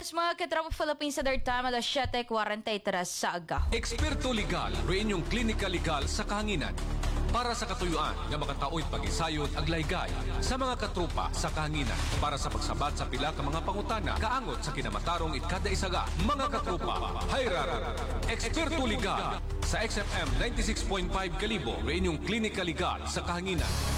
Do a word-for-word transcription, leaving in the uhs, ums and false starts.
oras mga katrapo Philippines sa Dartama, alas siyete kwarenta-tres sa aga. Eksperto legal, reinyong klinika legal sa kahanginan. Para sa katuyuan nga makataoy pag-isayod ag laygay sa mga katrupa sa kahanginan. Para sa pagsabat sa pila ka mga pangutana, kaangot sa kinamatarong itkada isaga, mga katrupa, hayrar. Eksperto legal sa X F M ninety-six point five Kalibo, reinyong klinika legal sa kahanginan.